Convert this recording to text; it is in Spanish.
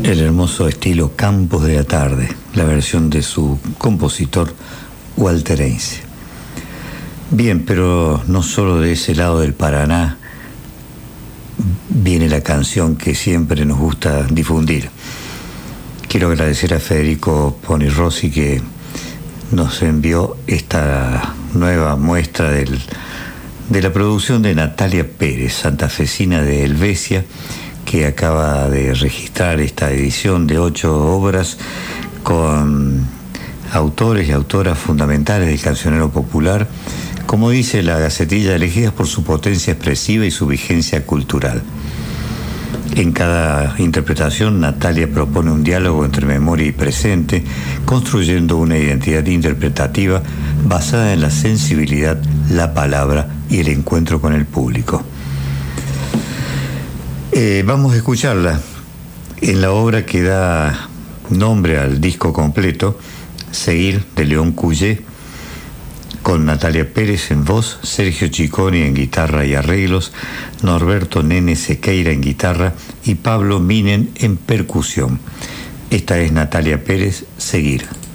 el hermoso estilo Campos de la Tarde, la versión de su compositor Walter Heinze. Bien, pero no solo de ese lado del Paraná viene la canción que siempre nos gusta difundir. Quiero agradecer a Federico Ponirossi que nos envió esta nueva muestra de la producción de Natalia Pérez, santafesina de Helvecia, que acaba de registrar esta edición de 8 obras con autores y autoras fundamentales del cancionero popular, como dice la Gacetilla, elegidas por su potencia expresiva y su vigencia cultural. En cada interpretación, Natalia propone un diálogo entre memoria y presente, construyendo una identidad interpretativa basada en la sensibilidad, la palabra y el encuentro con el público. Vamos a escucharla en la obra que da nombre al disco completo, Seguir, de León Cuyé, con Natalia Pérez en voz, Sergio Chiconi en guitarra y arreglos, Norberto Nene Sequeira en guitarra y Pablo Minen en percusión. Esta es Natalia Pérez, Seguir.